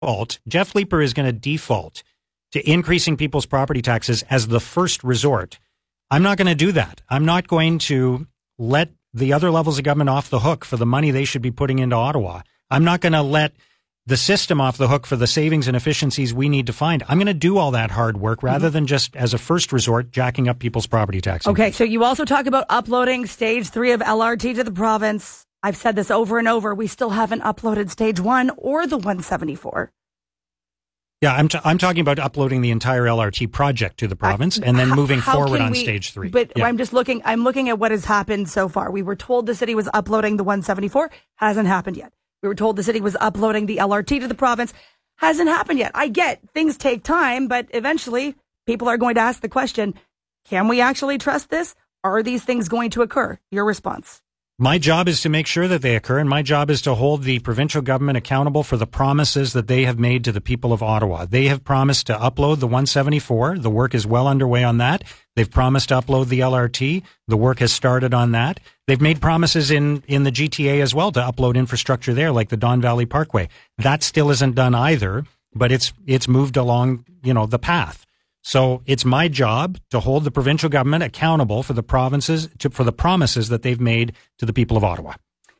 Jeff Leeper is going to default to increasing people's property taxes as the first resort. I'm not going to do that. I'm not going to let the other levels of government off the hook for the money they should be putting into Ottawa. I'm not going to let the system off the hook for the savings and efficiencies we need to find. I'm going to do all that hard work rather than just as a first resort jacking up people's property taxes. Okay, so you also talk about uploading stage 3 of LRT to the province. I've said this over and over. We still haven't uploaded stage 1 or the 174. Yeah, I'm talking about uploading the entire LRT project to the province and then moving forward on stage 3. But yeah. I'm looking at what has happened so far. We were told the city was uploading the 174. Hasn't happened yet. We were told the city was uploading the LRT to the province. Hasn't happened yet. I get things take time, but eventually people are going to ask the question, can we actually trust this? Are these things going to occur? Your response. My job is to make sure that they occur, and my job is to hold the provincial government accountable for the promises that they have made to the people of Ottawa. They have promised to upload the 174. The work is well underway on that. They've promised to upload the LRT. The work has started on that. They've made promises in the GTA as well to upload infrastructure there, like the Don Valley Parkway. That still isn't done either, but it's moved along, the path. So it's my job to hold the provincial government accountable for the provinces, for the promises that they've made to the people of Ottawa.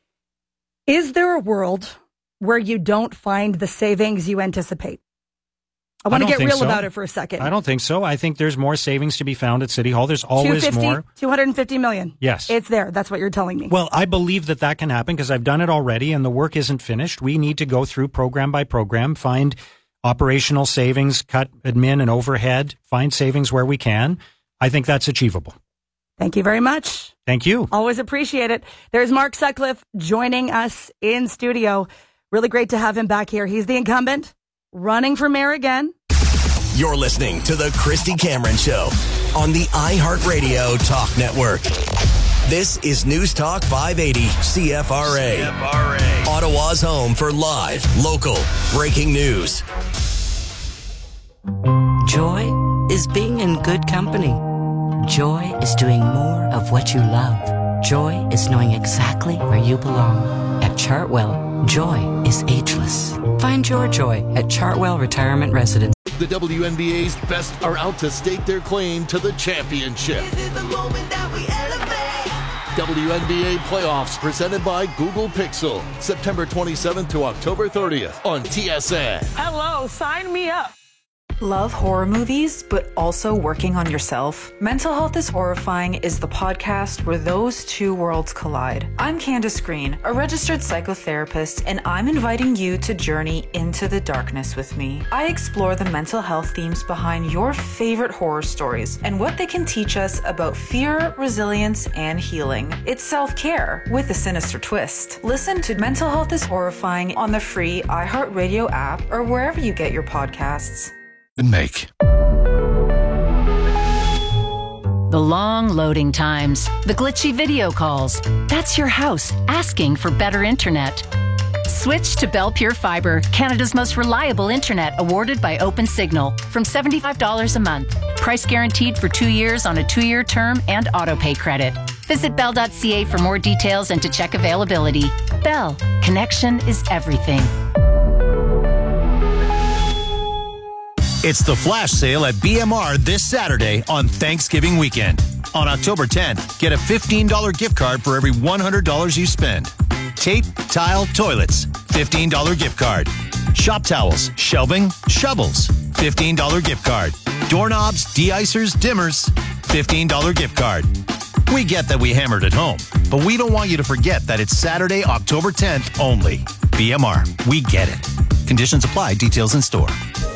Is there a world where you don't find the savings you anticipate? I want to get real about it for a second. I don't think so. I think there's more savings to be found at City Hall. There's always more. 250 million. Yes. It's there. That's what you're telling me. Well, I believe that can happen because I've done it already and the work isn't finished. We need to go through program by program, find operational savings, cut admin and overhead, find savings where we can. I think that's achievable. Thank you very much. Thank you. Always appreciate it. There's Mark Sutcliffe joining us in studio. Really great to have him back here. He's the incumbent, running for mayor again. You're listening to The Christy Cameron Show on the iHeartRadio Talk Network. This is News Talk 580 CFRA. Ottawa's home for live, local, breaking news. Joy is being in good company. Joy is doing more of what you love. Joy is knowing exactly where you belong. At Chartwell, joy is ageless. Find your joy at Chartwell Retirement Residence. The WNBA's best are out to stake their claim to the championship. This is the moment that we elevate. WNBA playoffs presented by Google Pixel. September 27th to October 30th on TSN. Hello, sign me up. Love horror movies, but also working on yourself? Mental Health is Horrifying is the podcast where those two worlds collide. I'm Candace Green, a registered psychotherapist, and I'm inviting you to journey into the darkness with me. I explore the mental health themes behind your favorite horror stories and what they can teach us about fear, resilience, and healing. It's self-care with a sinister twist. Listen to Mental Health is Horrifying on the free iHeartRadio app or wherever you get your podcasts. Make. The long loading times, the glitchy video calls. That's your house asking for better internet. Switch to Bell Pure Fibre, Canada's most reliable internet, awarded by OpenSignal, from $75 a month. Price guaranteed for 2 years on a 2-year term and autopay credit. Visit bell.ca for more details and to check availability. Bell, connection is everything. It's the flash sale at BMR this Saturday on Thanksgiving weekend. On October 10th, get a $15 gift card for every $100 you spend. Tape, tile, toilets, $15 gift card. Shop towels, shelving, shovels, $15 gift card. Doorknobs, de-icers, dimmers, $15 gift card. We get that we hammered at home, but we don't want you to forget that it's Saturday, October 10th only. BMR, we get it. Conditions apply, details in store.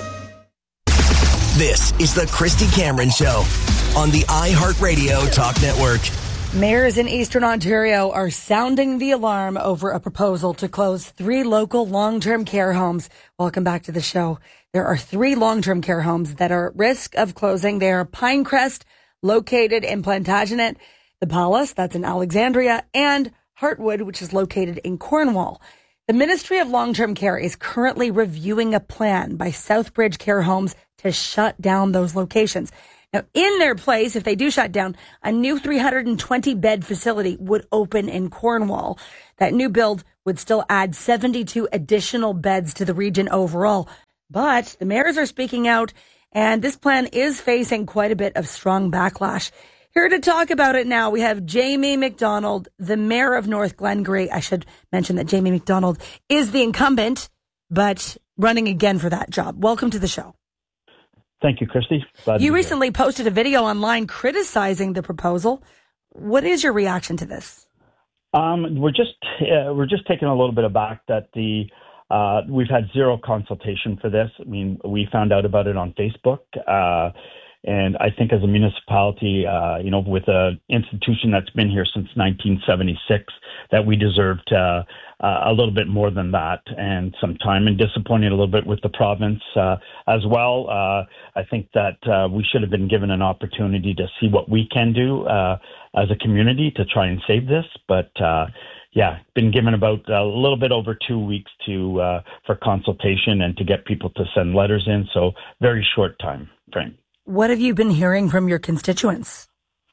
This is the Christy Cameron Show on the iHeartRadio Talk Network. Mayors in Eastern Ontario are sounding the alarm over a proposal to close 3 local long-term care homes. Welcome back to the show. There are 3 long-term care homes that are at risk of closing. They are Pinecrest, located in Plantagenet, the Palace, that's in Alexandria, and Heartwood, which is located in Cornwall. The Ministry of Long-Term Care is currently reviewing a plan by Southbridge Care Homes to shut down those locations. Now, in their place, if they do shut down, a new 320-bed facility would open in Cornwall. That new build would still add 72 additional beds to the region overall. But the mayors are speaking out, and this plan is facing quite a bit of strong backlash. Here to talk about it now, we have Jamie McDonald, the mayor of North Glengarry. I should mention that Jamie McDonald is the incumbent, but running again for that job. Welcome to the show. Thank you, Christy. You recently posted a video online criticizing the proposal. What is your reaction to this? We're just taking a little bit aback that we've had zero consultation for this. I mean, we found out about it on Facebook, and I think as a municipality, with an institution that's been here since 1976, that we deserved a little bit more than that and some time, and disappointed a little bit with the province as well. I think that we should have been given an opportunity to see what we can do as a community to try and save this. But been given about a little bit over 2 weeks for consultation and to get people to send letters in. So very short time frame. What have you been hearing from your constituents?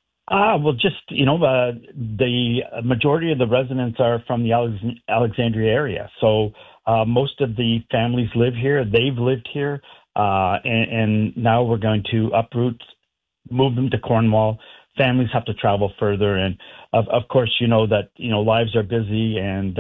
The majority of the residents are from the Alexandria area. So most of the families live here. They've lived here. And now we're going to uproot, move them to Cornwall. Families have to travel further. And of course, lives are busy, and,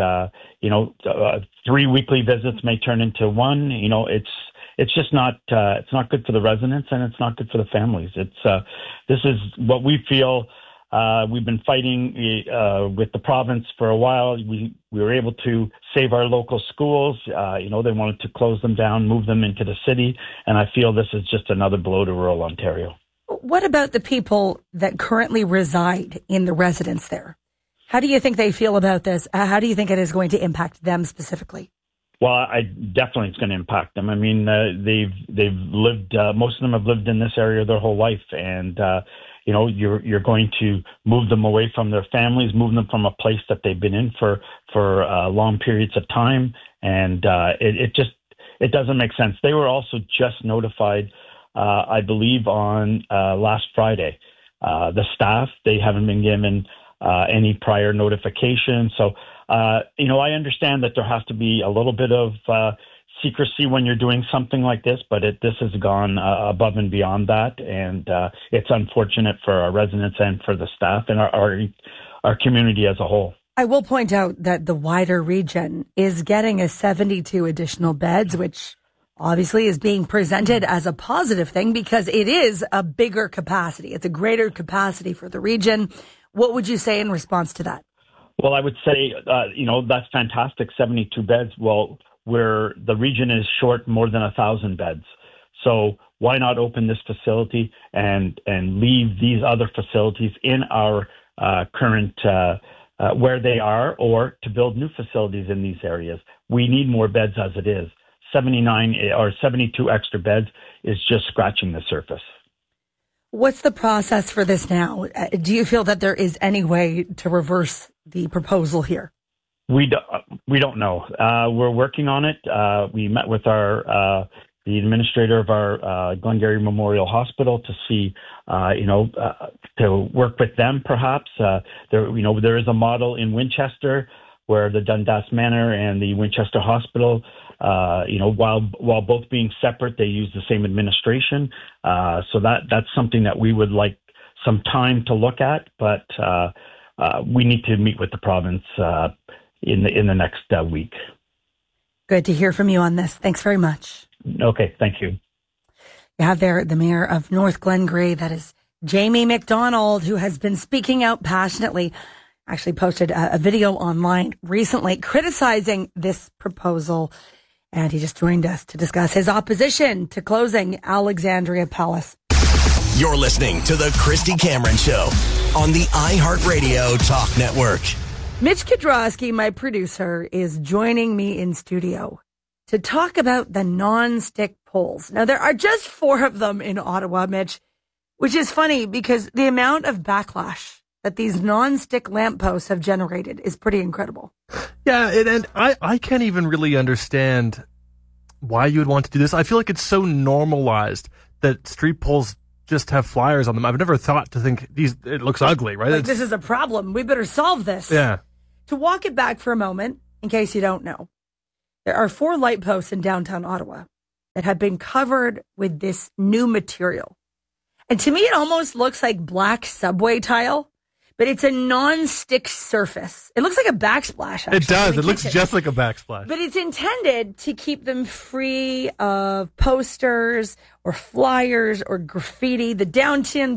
3 weekly visits may turn into one. It's just not, it's not good for the residents, and it's not good for the families. This is what we feel. We've been fighting with the province for a while. We were able to save our local schools. They wanted to close them down, move them into the city. And I feel this is just another blow to rural Ontario. What about the people that currently reside in the residence there? How do you think they feel about this? How do you think it is going to impact them specifically? Well, definitely it's going to impact them. I mean, they've lived, most of them have lived in this area their whole life. And, you're going to move them away from their families, move them from a place that they've been in for long periods of time. And it doesn't make sense. They were also just notified, I believe, on last Friday. The staff, they haven't been given any prior notification. So, I understand that there has to be a little bit of secrecy when you're doing something like this, but this has gone above and beyond that. And it's unfortunate for our residents and for the staff and our community as a whole. I will point out that the wider region is getting 72 additional beds, which obviously is being presented as a positive thing because it is a bigger capacity. It's a greater capacity for the region. What would you say in response to that? Well, I would say, that's fantastic, 72 beds. Well, where the region is short more than 1,000 beds. So why not open this facility and leave these other facilities in our current where they are, or to build new facilities in these areas? We need more beds as it is. 79 or 72 extra beds is just scratching the surface. What's the process for this now? Do you feel that there is any way to reverse the proposal here? We don't know. We're working on it. We met with the administrator of our Glengarry Memorial Hospital to see, to work with them perhaps. There is a model in Winchester where the Dundas Manor and the Winchester Hospital, while both being separate, they use the same administration. So that's something that we would like some time to look at, but we need to meet with the province in the next week. Good to hear from you on this. Thanks very much. Okay, thank you. You have there the mayor of North Glengarry, that is Jamie McDonald, who has been speaking out passionately. Actually posted a video online recently criticizing this proposal, and he just joined us to discuss his opposition to closing Alexandria Palace. You're listening to the Christy Cameron Show on the iHeartRadio Talk Network. Mitch Kudrowski, my producer, is joining me in studio to talk about the non-stick poles. Now, there are just 4 of them in Ottawa, Mitch, which is funny because the amount of backlash that these non-stick lampposts have generated is pretty incredible. Yeah, and I can't even really understand why you would want to do this. I feel like it's so normalized that street poles just have flyers on them. I've never thought to think it looks ugly, right? Like, this is a problem. We better solve this. Yeah. To walk it back for a moment, in case you don't know, there are 4 light posts in downtown Ottawa that have been covered with this new material. And to me, it almost looks like black subway tile, but it's a non-stick surface. It looks like a backsplash, actually. It does. It looks just like a backsplash. But it's intended to keep them free of posters or flyers or graffiti. The downtown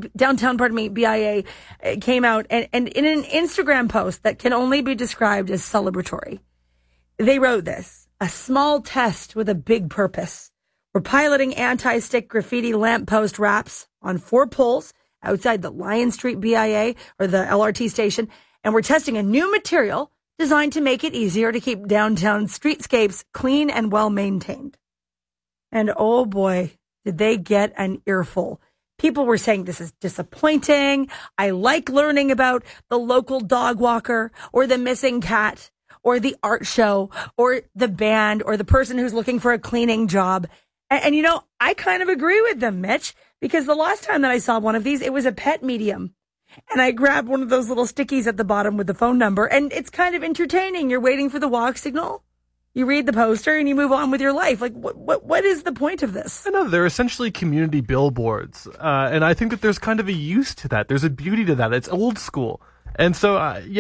BIA came out and in an Instagram post that can only be described as celebratory, they wrote this: a small test with a big purpose. We're piloting anti-stick graffiti lamppost wraps on 4 poles outside the Lion Street BIA or the LRT station, and we're testing a new material designed to make it easier to keep downtown streetscapes clean and well-maintained. And oh boy, did they get an earful. People were saying this is disappointing. I like learning about the local dog walker or the missing cat or the art show or the band or the person who's looking for a cleaning job. And you know, I kind of agree with them, Mitch, because the last time that I saw one of these, it was a pet medium. And I grabbed one of those little stickies at the bottom with the phone number, and it's kind of entertaining. You're waiting for the walk signal. You read the poster and you move on with your life. Like, what is the point of this? I know, they're essentially community billboards. And I think that there's kind of a use to that. There's a beauty to that. It's old school. And so,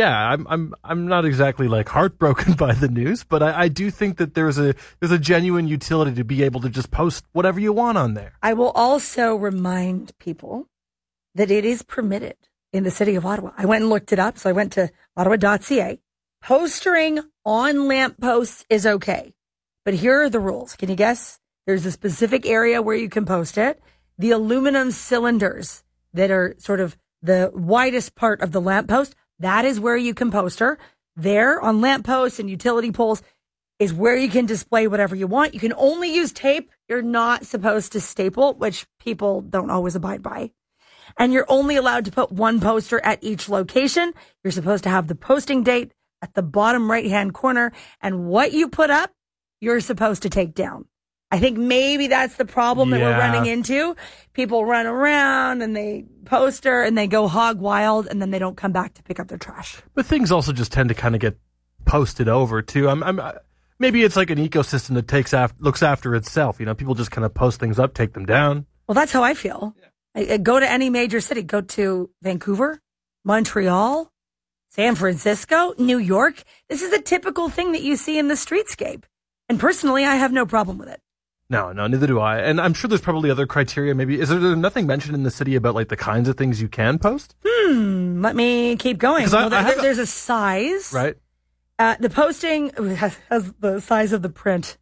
I'm not exactly like heartbroken by the news, but I do think that there's a genuine utility to be able to just post whatever you want on there. I will also remind people that it is permitted in the city of Ottawa. I went and looked it up. So I went to ottawa.ca. Postering on lampposts is okay. But here are the rules. Can you guess? There's a specific area where you can post it. The aluminum cylinders that are sort of the widest part of the lamppost, that is where you can poster. There on lampposts and utility poles is where you can display whatever you want. You can only use tape. You're not supposed to staple, which people don't always abide by. And you're only allowed to put 1 poster at each location. You're supposed to have the posting date at the bottom right-hand corner. And what you put up, you're supposed to take down. I think maybe that's the problem that we're running into. People run around and they poster and they go hog wild and then they don't come back to pick up their trash. But things also just tend to kind of get posted over too. Maybe it's like an ecosystem that looks after itself. You know, people just kind of post things up, take them down. Well, that's how I feel. I go to any major city. Go to Vancouver, Montreal, San Francisco, New York. This is a typical thing that you see in the streetscape. And personally, I have no problem with it. No, neither do I. And I'm sure there's probably other criteria. Maybe is there nothing mentioned in the city about like the kinds of things you can post? Let me keep going. There's a size. Right. The posting has the size of the print.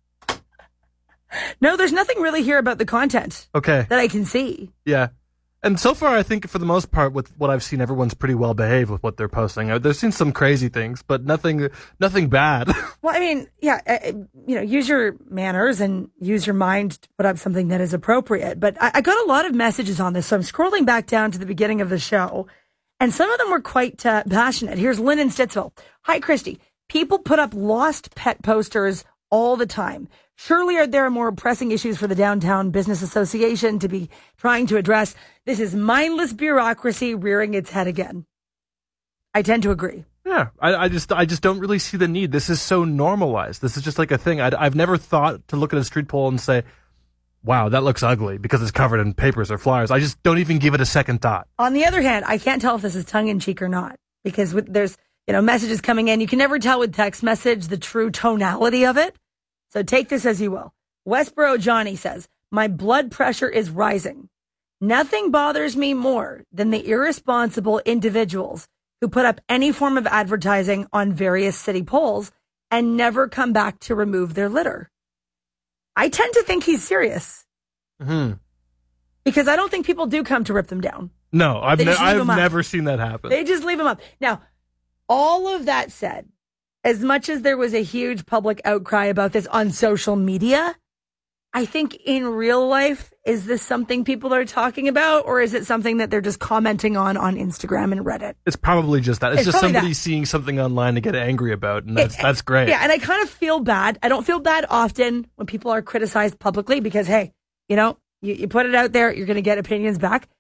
No, there's nothing really here about the content. Okay. That I can see. Yeah. And so far, I think for the most part, with what I've seen, everyone's pretty well behaved with what they're posting. They've seen some crazy things, but nothing bad. Well, I mean, yeah, use your manners and use your mind to put up something that is appropriate. But I got a lot of messages on this, so I'm scrolling back down to the beginning of the show, and some of them were quite passionate. Here's Lynn in Stittsville. Hi, Christy. People put up lost pet posters all the time. Surely there are more pressing issues for the Downtown Business Association to be trying to address. This is mindless bureaucracy rearing its head again. I tend to agree. Yeah, I just don't really see the need. This is so normalized. This is just like a thing. I've never thought to look at a street pole and say, wow, that looks ugly because it's covered in papers or flyers. I just don't even give it a second thought. On the other hand, I can't tell if this is tongue-in-cheek or not because there's messages coming in. You can never tell with text message the true tonality of it. So take this as you will. Westboro Johnny says, my blood pressure is rising. Nothing bothers me more than the irresponsible individuals who put up any form of advertising on various city poles and never come back to remove their litter. I tend to think he's serious. Mm-hmm. Because I don't think people do come to rip them down. No, I've never seen that happen. They just leave them up. Now, all of that said, as much as there was a huge public outcry about this on social media, I think in real life, is this something people are talking about, or is it something that they're just commenting on Instagram and Reddit? It's probably just that. It's just somebody that. Seeing something online to get angry about, and that's great. Yeah, and I kind of feel bad. I don't feel bad often when people are criticized publicly because, hey, you put it out there, you're going to get opinions back.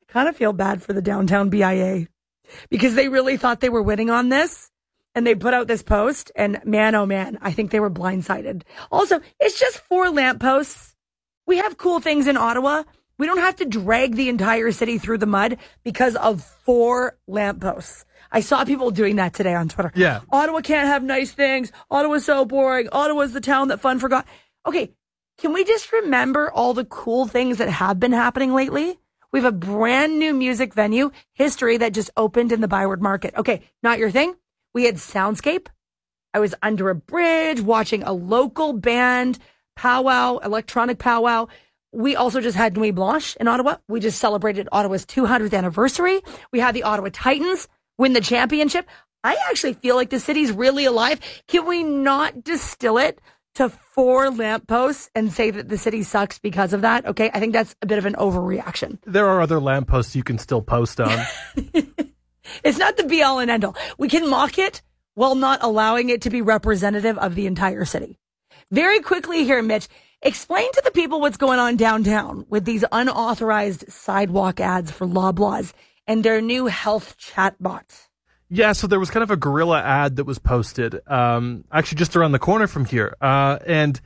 kind of feel bad for the downtown BIA because they really thought they were winning on this. And they put out this post, and man, oh man, I think they were blindsided. Also, it's just 4 lampposts. We have cool things in Ottawa. We don't have to drag the entire city through the mud because of 4 lampposts. I saw people doing that today on Twitter. Yeah. Ottawa can't have nice things. Ottawa's so boring. Ottawa's the town that fun forgot. Okay, can we just remember all the cool things that have been happening lately? We have a brand new music venue, History, that just opened in the Byward Market. Okay, not your thing? We had Soundscape. I was under a bridge watching a local band powwow, electronic powwow. We also just had Nuit Blanche in Ottawa. We just celebrated Ottawa's 200th anniversary. We had the Ottawa Titans win the championship. I actually feel like the city's really alive. Can we not distill it to 4 lampposts and say that the city sucks because of that? Okay, I think that's a bit of an overreaction. There are other lampposts you can still post on. It's not the be all and end all. We can mock it while not allowing it to be representative of the entire city. Very quickly here, Mitch, explain to the people what's going on downtown with these unauthorized sidewalk ads for Loblaws and their new health chatbot. Yeah, so there was kind of a guerrilla ad that was posted, actually just around the corner from here, and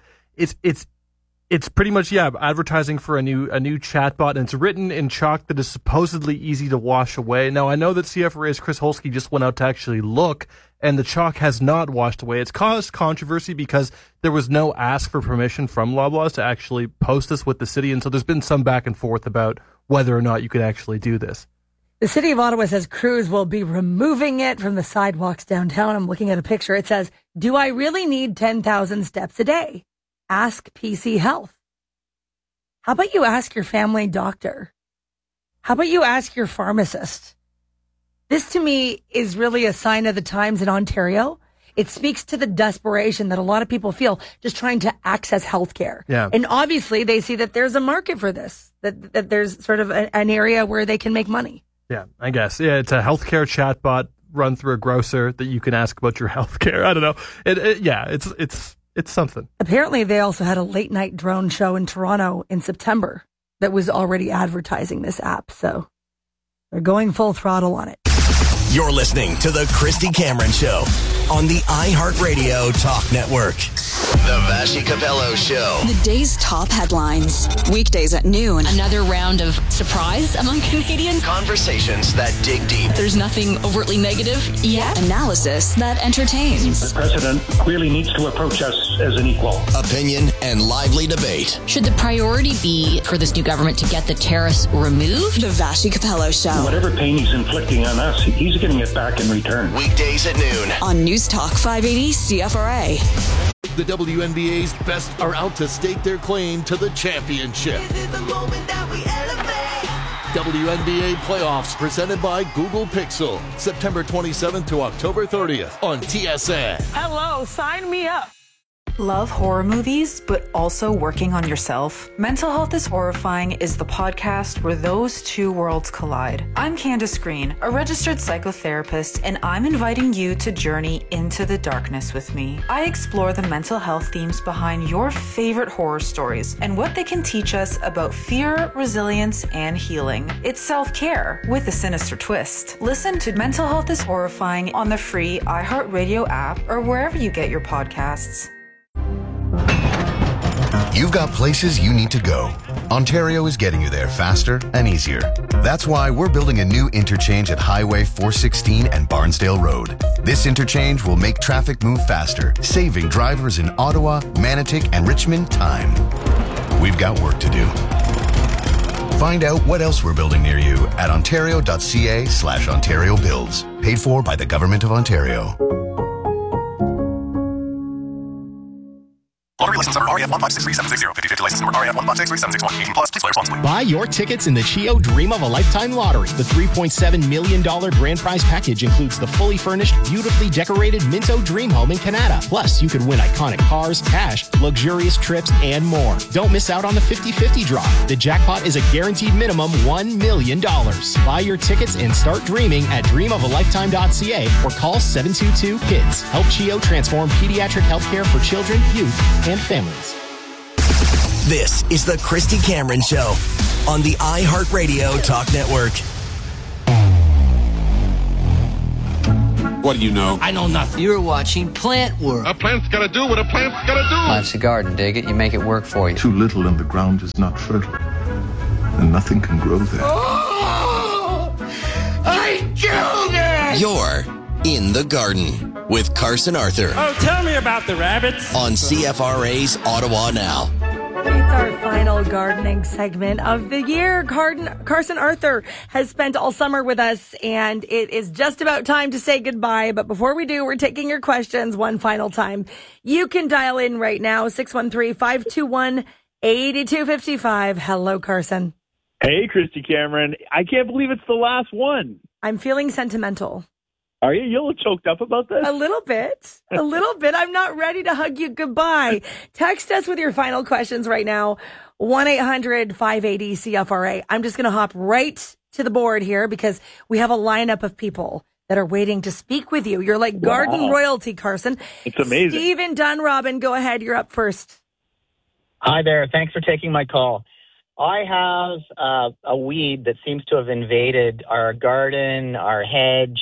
it's pretty much advertising for a new chatbot, and it's written in chalk that is supposedly easy to wash away. Now I know that CFRA's Chris Holsky just went out to actually look, and the chalk has not washed away. It's caused controversy because there was no ask for permission from Loblaws to actually post this with the city, and so there's been some back and forth about whether or not you could actually do this. The city of Ottawa says crews will be removing it from the sidewalks downtown. I'm looking at a picture. It says, "Do I really need 10,000 steps a day? Ask PC Health." How about you ask your family doctor? How about you ask your pharmacist? This to me is really a sign of the times in Ontario. It speaks to the desperation that a lot of people feel just trying to access healthcare. Yeah. And obviously they see that there's a market for this, that there's sort of an area where they can make money. Yeah, I guess. Yeah, it's a healthcare chatbot run through a grocer that you can ask about your healthcare. I don't know. It's something. Apparently, they also had a late night drone show in Toronto in September that was already advertising this app. So they're going full throttle on it. You're listening to The Christy Cameron Show on the iHeartRadio Talk Network. The Vashi Capello Show. The day's top headlines. Weekdays at noon. Another round of surprise among Canadians. Conversations that dig deep. There's nothing overtly negative yet. Analysis that entertains. The president clearly needs to approach us as an equal. Opinion and lively debate. Should the priority be for this new government to get the tariffs removed? The Vashi Capello Show. Whatever pain he's inflicting on us, he's getting it back in return. Weekdays at noon. On News Talk 580 CFRA. The WNBA's best are out to stake their claim to the championship. This is the moment that we elevate. WNBA playoffs presented by Google Pixel. September 27th to October 30th on TSN. Hello, sign me up. Love horror movies, but also working on yourself? Mental Health is Horrifying is the podcast where those two worlds collide. I'm Candace Green, a registered psychotherapist, and I'm inviting you to journey into the darkness with me. I explore the mental health themes behind your favorite horror stories and what they can teach us about fear, resilience, and healing. It's self-care with a sinister twist. Listen to Mental Health is Horrifying on the free iHeartRadio app or wherever you get your podcasts. You've got places you need to go. Ontario is getting you there faster and easier. That's why we're building a new interchange at Highway 416 and Barnsdale Road. This interchange will make traffic move faster, saving drivers in Ottawa, Manotick, and Richmond time. We've got work to do. Find out what else we're building near you at ontario.ca/Ontario Builds. Paid for by the Government of Ontario. Lottery license number REF 1563760. 50/50 license number REF 1563761. 18 plus. Please play responsibly. Buy your tickets in the Chio Dream of a Lifetime Lottery. The $3.7 million grand prize package includes the fully furnished, beautifully decorated Minto Dream Home in Canada. Plus, you could win iconic cars, cash, luxurious trips, and more. Don't miss out on the 50/50 draw. The jackpot is a guaranteed minimum $1 million. Buy your tickets and start dreaming at dreamofalifetime.ca or call 722-KIDS. Help Chio transform pediatric healthcare for children, youth, and families. This is the Christy Cameron Show on the iHeartRadio Talk Network. What do you know? I know nothing. You're watching Plant Work. A plant's gotta do what a plant's gotta do. Life's a garden, dig it. You make it work for you. Too little and the ground is not fertile, and nothing can grow there. Oh! I killed it! You're in the garden with Carson Arthur. Oh, tell me about the rabbits. On CFRA's Ottawa Now. It's our final gardening segment of the year. Carson Arthur has spent all summer with us, and it is just about time to say goodbye. But before we do, we're taking your questions one final time. You can dial in right now, 613-521-8255. Hello, Carson. Hey, Christy Cameron. I can't believe it's the last one. I'm feeling sentimental. Are you? You a little choked up about this? A little bit. A little bit. I'm not ready to hug you goodbye. Text us with your final questions right now. 1-800-580-CFRA. I'm just going to hop right to the board here because we have a lineup of people that are waiting to speak with you. You're like garden royalty, Carson. It's amazing. Stephen Dunrobin, go ahead. You're up first. Hi there. Thanks for taking my call. I have a weed that seems to have invaded our garden, our hedge.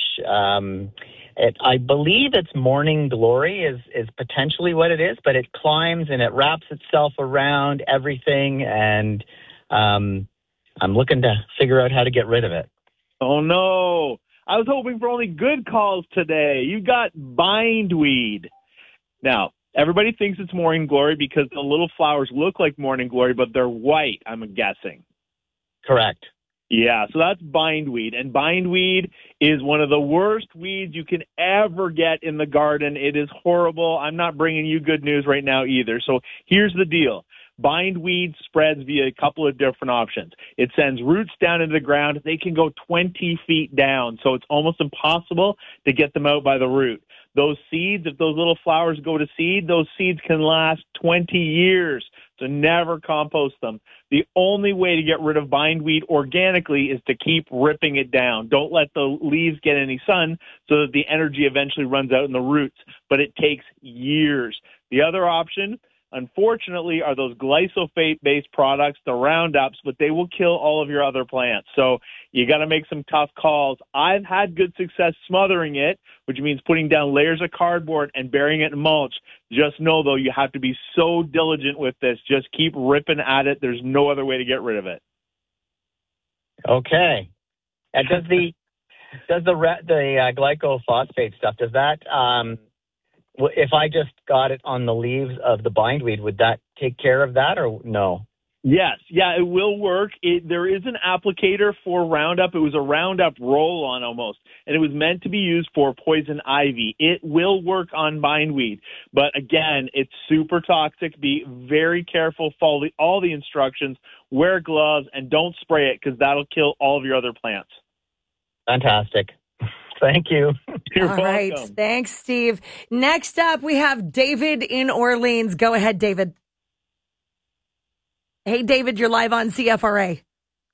I believe it's morning glory is potentially what it is, but it climbs and it wraps itself around everything, and I'm looking to figure out how to get rid of it. Oh, no. I was hoping for only good calls today. You got bindweed. Now, everybody thinks it's morning glory because the little flowers look like morning glory, but they're white, I'm guessing. Correct. Yeah, so that's bindweed. And bindweed is one of the worst weeds you can ever get in the garden. It is horrible. I'm not bringing you good news right now either. So here's the deal. Bindweed spreads via a couple of different options. It sends roots down into the ground. They can go 20 feet down, so it's almost impossible to get them out by the root. Those seeds, if those little flowers go to seed, those seeds can last 20 years. So never compost them. The only way to get rid of bindweed organically is to keep ripping it down. Don't let the leaves get any sun so that the energy eventually runs out in the roots. But it takes years. The other option, unfortunately, are those glyphosate-based products, the Roundups, but they will kill all of your other plants. So you got to make some tough calls. I've had good success smothering it, which means putting down layers of cardboard and burying it in mulch. Just know, though, you have to be so diligent with this. Just keep ripping at it. There's no other way to get rid of it. Okay. And does the glyphosate stuff, does that if I just got it on the leaves of the bindweed, would that take care of that or no? Yes. Yeah, it will work. There is an applicator for Roundup. It was a Roundup roll-on almost, and it was meant to be used for poison ivy. It will work on bindweed, but again, it's super toxic. Be very careful. Follow all the instructions. Wear gloves, and don't spray it because that'll kill all of your other plants. Fantastic. Thank you. You're All welcome. right. Thanks, Steve. Next up, we have David in Orleans. Go ahead, David. Hey, David, you're live on CFRA.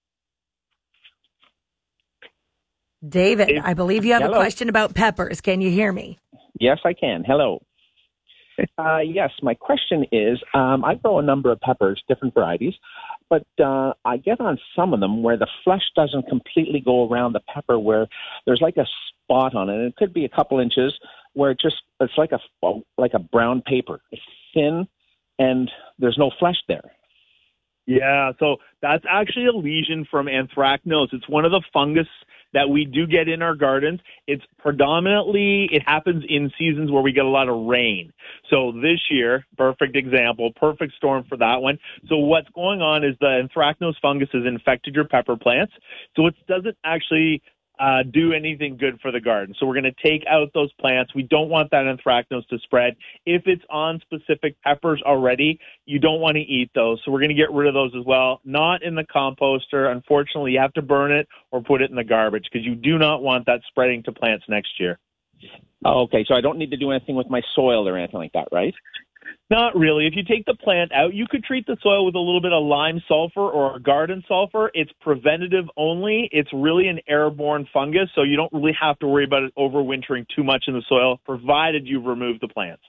David, I believe you have a question about peppers. Can you hear me? Yes, I can. Hello. Yes, my question is, I grow a number of peppers, different varieties, but I get on some of them where the flesh doesn't completely go around the pepper, where there's like a spot on it, and it could be a couple inches, where it's like a brown paper. It's thin, and there's no flesh there. Yeah, so that's actually a lesion from anthracnose. It's one of the fungus that we do get in our gardens. It happens in seasons where we get a lot of rain. So this year, perfect example, perfect storm for that one. So what's going on is the anthracnose fungus has infected your pepper plants. So it doesn't actually do anything good for the garden. So we're going to take out those plants. We don't want that anthracnose to spread. If it's on specific peppers already, you don't want to eat those. So we're going to get rid of those as well. Not in the composter. Unfortunately, you have to burn it or put it in the garbage because you do not want that spreading to plants next year. Oh, okay, so I don't need to do anything with my soil or anything like that, right? Not really. If you take the plant out, you could treat the soil with a little bit of lime sulfur or garden sulfur. It's preventative only. It's really an airborne fungus, so you don't really have to worry about it overwintering too much in the soil, provided you remove the plants.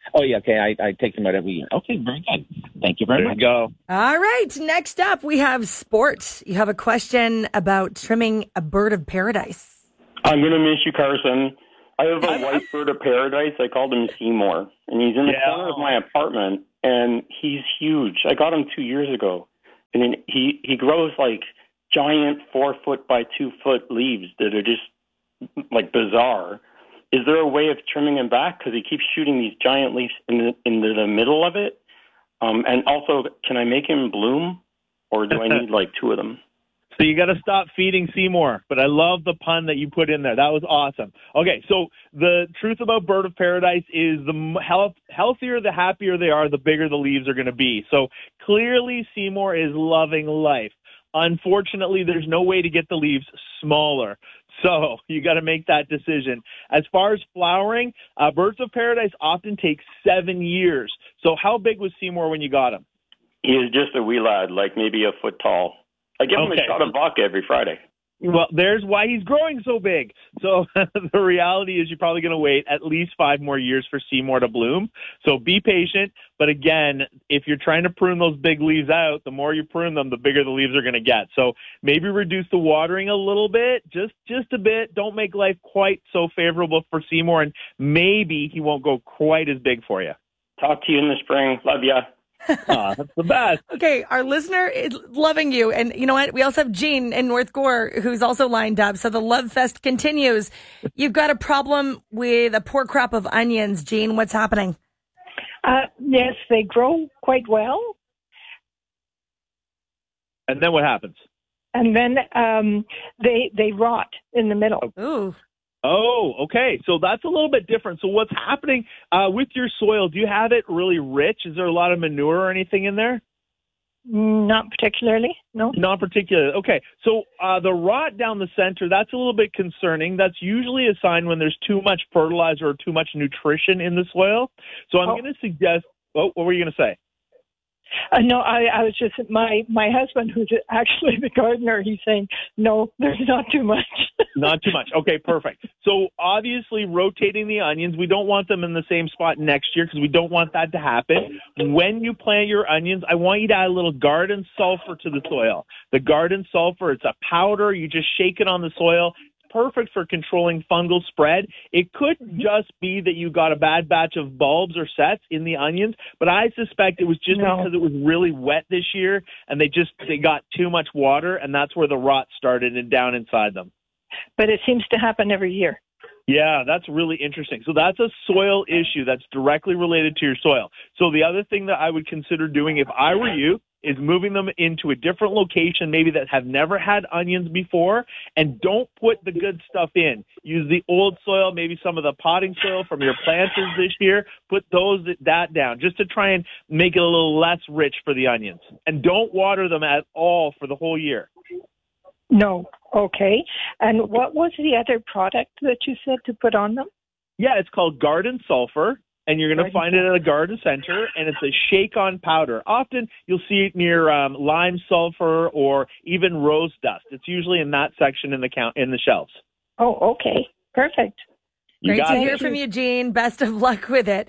Oh, yeah, okay, I take them out every year. Okay, very good. Thank you very much. There you go. All right, next up we have sports. You have a question about trimming a bird of paradise. I'm going to miss you, Carson. I have a white bird of paradise. I called him Seymour, and he's in the corner of my apartment, and he's huge. I got him 2 years ago, and he grows like giant 4-foot by 2-foot leaves that are just like bizarre. Is there a way of trimming him back? Because he keeps shooting these giant leaves into the middle of it. And also, can I make him bloom, or do I need like 2 of them? So you got to stop feeding Seymour, but I love the pun that you put in there. That was awesome. Okay, so the truth about bird of paradise is the healthier, the happier they are, the bigger the leaves are going to be. So clearly Seymour is loving life. Unfortunately, there's no way to get the leaves smaller. So you got to make that decision. As far as flowering, birds of paradise often take 7 years. So how big was Seymour when you got him? He is just a wee lad, like maybe a foot tall. I give him a shot of vodka every Friday. Well, there's why he's growing so big. So the reality is you're probably going to wait at least 5 more years for Seymour to bloom. So be patient. But again, if you're trying to prune those big leaves out, the more you prune them, the bigger the leaves are going to get. So maybe reduce the watering a little bit, just a bit. Don't make life quite so favorable for Seymour, and maybe he won't go quite as big for you. Talk to you in the spring. Love ya. That's the best. Okay, our listener is loving you. And you know what? We also have Jean in North Gore who's also lined up. So the love fest continues. You've got a problem with a poor crop of onions. Jean, what's happening? Yes, they grow quite well. And then what happens? And then they rot in the middle. Ooh. Oh, okay. So that's a little bit different. So what's happening with your soil? Do you have it really rich? Is there a lot of manure or anything in there? Not particularly, no. Not particularly. Okay. So the rot down the center, that's a little bit concerning. That's usually a sign when there's too much fertilizer or too much nutrition in the soil. So I'm going to suggest, what were you going to say? No, I was just, my husband, who's actually the gardener, he's saying, no, there's not too much. Not too much. Okay, perfect. So obviously rotating the onions, we don't want them in the same spot next year because we don't want that to happen. When you plant your onions, I want you to add a little garden sulfur to the soil. The garden sulfur, it's a powder. You just shake it on the soil. Perfect for controlling fungal spread. It could just be that you got a bad batch of bulbs or sets in the onions, but I suspect it was just because it was really wet this year and they got too much water, and that's where the rot started and down inside them. But it seems to happen every year. Yeah, that's really interesting. So that's a soil issue that's directly related to your soil. So the other thing that I would consider doing if I were you is moving them into a different location, maybe that have never had onions before, and don't put the good stuff in. Use the old soil, maybe some of the potting soil from your planters this year. Put that down just to try and make it a little less rich for the onions. And don't water them at all for the whole year. No. Okay. And what was the other product that you said to put on them? Yeah, it's called Garden Sulfur. And you're going to find it at a garden center, and it's a shake-on powder. Often you'll see it near lime sulfur or even rose dust. It's usually in that section in the shelves. Oh, okay. Perfect. Great to hear from you, Jean. Best of luck with it.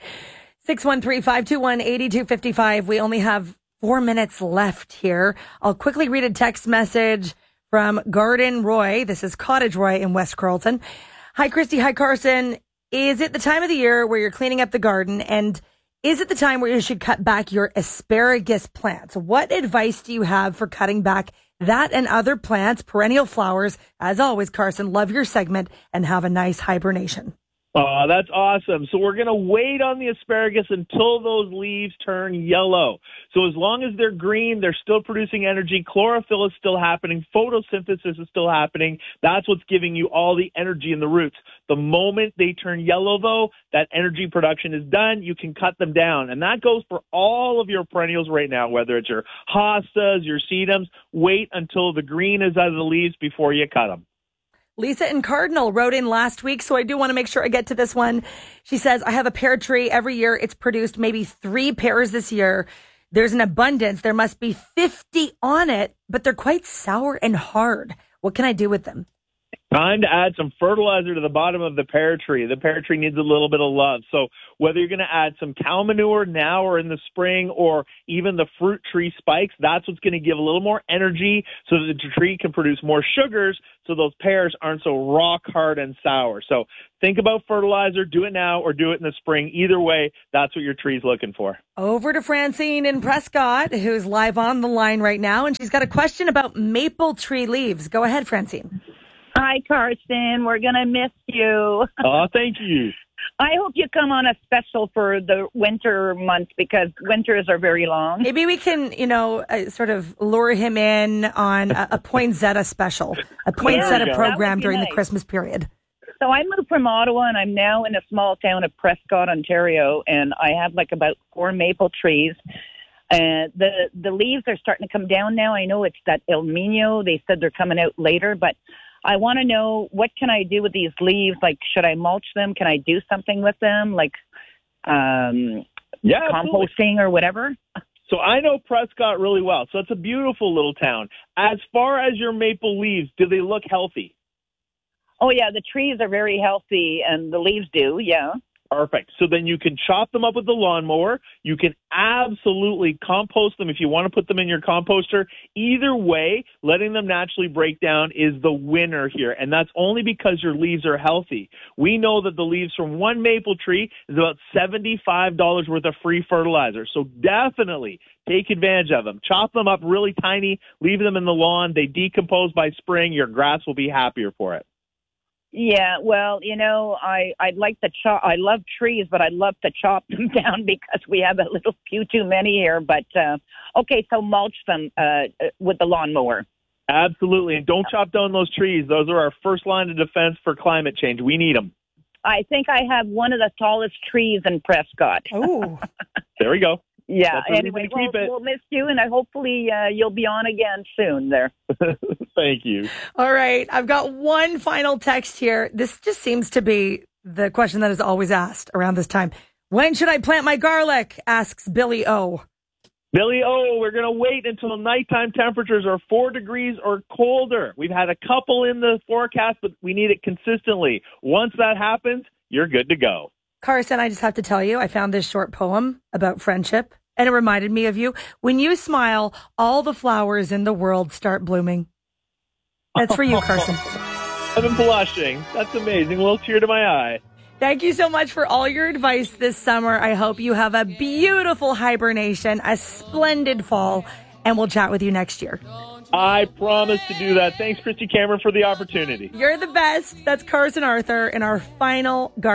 613-521-8255. We only have 4 minutes left here. I'll quickly read a text message from Garden Roy. This is Cottage Roy in West Carleton. Hi, Christy. Hi, Carson. Is it the time of the year where you're cleaning up the garden, and is it the time where you should cut back your asparagus plants? What advice do you have for cutting back that and other plants, perennial flowers? As always, Carson, love your segment and have a nice hibernation. Oh, that's awesome. So we're going to wait on the asparagus until those leaves turn yellow. So as long as they're green, they're still producing energy. Chlorophyll is still happening. Photosynthesis is still happening. That's what's giving you all the energy in the roots. The moment they turn yellow, though, that energy production is done. You can cut them down. And that goes for all of your perennials right now, whether it's your hostas, your sedums. Wait until the green is out of the leaves before you cut them. Lisa in Cardinal wrote in last week, so I do want to make sure I get to this one. She says, I have a pear tree. Every year it's produced maybe 3 pears this year. There's an abundance. There must be 50 on it, but they're quite sour and hard. What can I do with them? Time to add some fertilizer to the bottom of the pear tree. The pear tree needs a little bit of love. So whether you're going to add some cow manure now or in the spring, or even the fruit tree spikes, that's what's going to give a little more energy so that the tree can produce more sugars so those pears aren't so rock hard and sour. So think about fertilizer. Do it now or do it in the spring. Either way, that's what your tree's looking for. Over to Francine in Prescott, who's live on the line right now, and she's got a question about maple tree leaves. Go ahead, Francine. Hi, Carson. We're going to miss you. Oh, thank you. I hope you come on a special for the winter months because winters are very long. Maybe we can, sort of lure him in on a Poinsettia special, a Poinsettia program during the Christmas period. So I moved from Ottawa, and I'm now in a small town of Prescott, Ontario, and I have like about 4 maple trees. The leaves are starting to come down now. I know it's that El Nino. They said they're coming out later, but I want to know, what can I do with these leaves? Like, should I mulch them? Can I do something with them? Like, composting or whatever? So I know Prescott really well. So it's a beautiful little town. As far as your maple leaves, do they look healthy? Oh, yeah. The trees are very healthy and the leaves do. Yeah. Perfect. So then you can chop them up with the lawnmower. You can absolutely compost them if you want to put them in your composter. Either way, letting them naturally break down is the winner here. And that's only because your leaves are healthy. We know that the leaves from one maple tree is about $75 worth of free fertilizer. So definitely take advantage of them. Chop them up really tiny, leave them in the lawn. They decompose by spring. Your grass will be happier for it. Yeah, well, I'd like to chop. I love trees, but I'd love to chop them down because we have a little few too many here. But okay, so mulch them with the lawnmower. Absolutely, and don't chop down those trees. Those are our first line of defense for climate change. We need them. I think I have one of the tallest trees in Prescott. Oh, there we go. Yeah. Anyway, we'll miss you, and hopefully you'll be on again soon there. Thank you. All right. I've got one final text here. This just seems to be the question that is always asked around this time. When should I plant my garlic? Asks Billy O. Billy O, we're going to wait until nighttime temperatures are 4 degrees or colder. We've had a couple in the forecast, but we need it consistently. Once that happens, you're good to go. Carson, I just have to tell you, I found this short poem about friendship, and it reminded me of you. When you smile, all the flowers in the world start blooming. That's for you, Carson. I'm blushing. That's amazing. A little tear to my eye. Thank you so much for all your advice this summer. I hope you have a beautiful hibernation, a splendid fall, and we'll chat with you next year. I promise to do that. Thanks, Christy Cameron, for the opportunity. You're the best. That's Carson Arthur in our final garden.